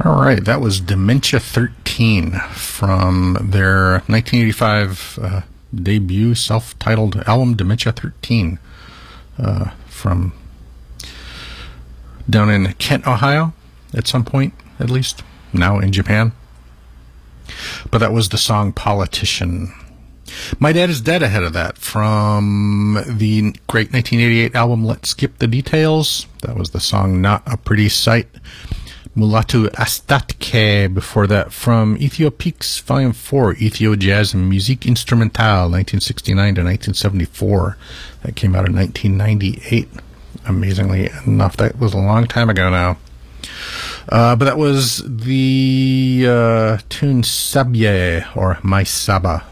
All right, that was Dementia 13 from their 1985 debut self-titled album, Dementia 13, from down in Kent, Ohio, at some point, at least, now in Japan. But that was the song Politician. My Dad is Dead ahead of that, from the great 1988 album Let's Skip the Details. That was the song Not a Pretty Sight. Mulatu Astatke before that, from Ethiopiques Volume 4, Ethio Jazz and Musique Instrumentale, 1969 to 1974. That came out in 1998. Amazingly enough, that was a long time ago now. But that was the tune Sabye, or My Saba.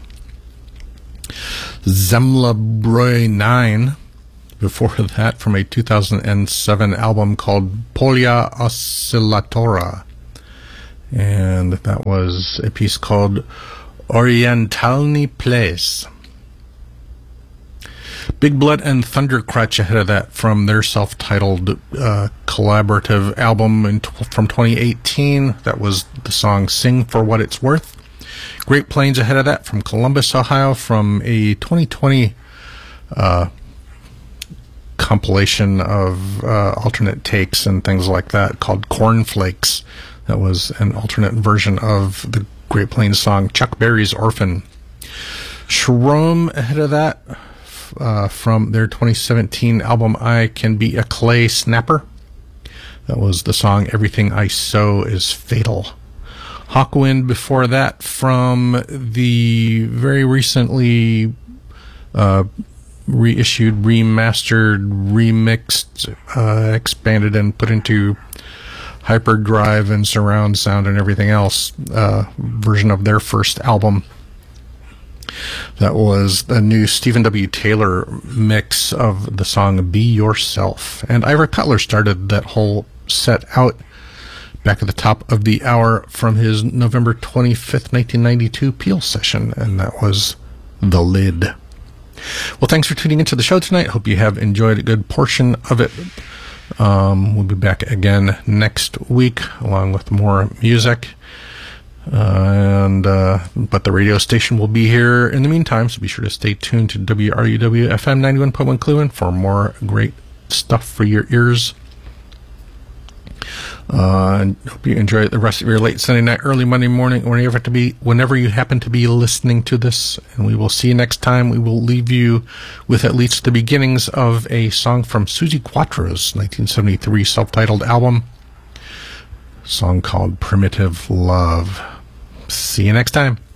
Zemla Broj 9 before that, from a 2007 album called Polia Oscillatora, and that was a piece called Orientalny Place. Big Blood and Thundercrutch ahead of that, from their self-titled collaborative album from 2018. That was the song Sing for What It's Worth. Great Plains ahead of that, from Columbus, Ohio, from a 2020 compilation of alternate takes and things like that called Cornflakes. That was an alternate version of the Great Plains song Chuck Berry's Orphan. Shroom ahead of that, from their 2017 album I Can Be a Clay Snapper. That was the song Everything I Sow Is Fatal. Hawkwind before that, from the very recently reissued, remastered, remixed, expanded and put into hyperdrive and surround sound and everything else version of their first album. That was the new Stephen W. Taylor mix of the song Be Yourself. And Ira Cutler started that whole set out back at the top of the hour from his November 25th, 1992 Peel session, and that was The Lid. Well, thanks for tuning into the show tonight. Hope you have enjoyed a good portion of it. We'll be back again next week along with more music. But the radio station will be here in the meantime, so be sure to stay tuned to WRUW FM 91.1 Cleveland for more great stuff for your ears. And hope you enjoy the rest of your late Sunday night, early Monday morning, whenever you happen to be listening to this. And we will see you next time. We will leave you with at least the beginnings of a song from Suzi Quatro's 1973 self-titled album, a song called Primitive Love. See you next time.